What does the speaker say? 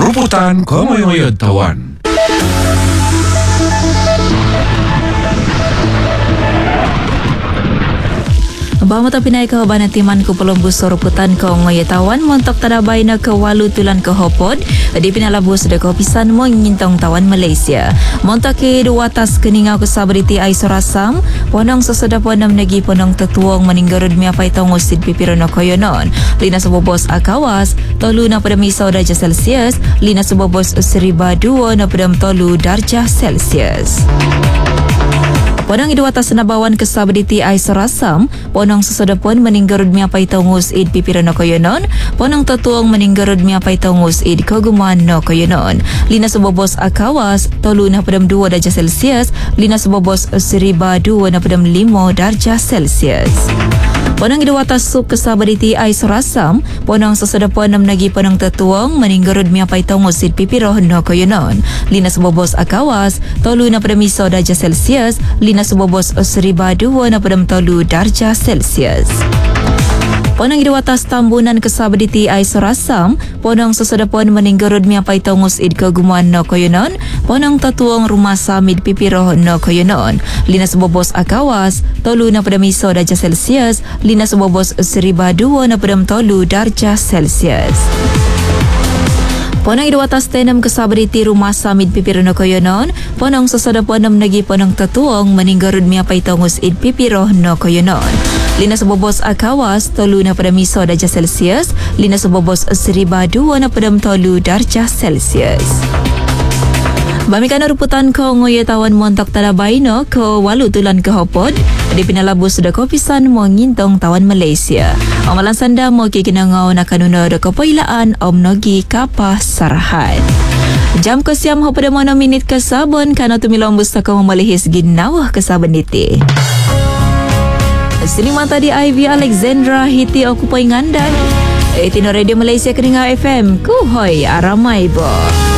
Ruputan Komoyoyod Tawan. Bamata pinay kahabanan timan ko Pulumbus Ruputan ko ngoyetawan montok tadabay na kawalu tulan kahopod di pinalabos da kopisan mo ngintong tawan Malaysia. Montok ke duwatas keningaw kasabriti ay sorasam ponong sasodapon nam nagi ponong tetuong meninggarud miapay tongosid pipirono koyonon. Lina subobos akawas tolu na pada misaw darjah Celsius, lina subobos 1,200 na pada tolu darjah Celsius. Ponong iduatas nabawan kesabditi ay sarasam, ponong sesodapon meninggarud miapay tongus id pipiran no koyonon, ponong tatuong meninggarud miapay tongus id koguman no koyonon. Lina subobos akawas, tolu na padam 2 darjah Celsius, lina subobos 1,200 na padam 5 darjah Celsius. Ponong iduatas sub kesabditi ay sarasam, ponong sesodapon nam nagi ponong tatuong meninggarud miapay tongus id pipiroh no koyonon. Lina subobos akawas, tolu na padam misaw darjah Celsius, lina subobos 1,200 na padam tolu darjah Celsius. Ponong iduatas tambunan kesabditi ay sorasam, ponong sesodapon meninggarud miapay tongus id kagumuan no koyonon, ponong tatuong rumah samid pipiroh no koyonon. Lina subobos akawas, tolu na padam misaw darjah Celsius, lina subobos 1,200 na padam tolu darjah Celsius. Ponong iduatas tenam kesabditi rumah samid pipirono koyonon, ponong sesodapon nam nagi ponong tatuong meninggarud miapay tongus id pipiroh no koyonon. Lina subobos akawas, tolu na padam misaw darjah Celsius, lina subobos 1,200 na padam tolu darjah Celsius. Bamikan ruputan ko ngoyetawan montok tadabay no ko walu tulan kahopod di pinalabos da kopisan mo ngintong tawan Malaysia. Amalan sanda mo kikinangaw na kanuna da kapailaan om nogi kapah sarahan. Jam ko siam ho pada mana minit ke sabon kana tumilombus ta ko malihis ginawah ke sabon iti. Siniman tadi Ivy Alexandra hiti okupai ngandan. Itino Radio Malaysia Keringau FM. Kuhoy aramai bo.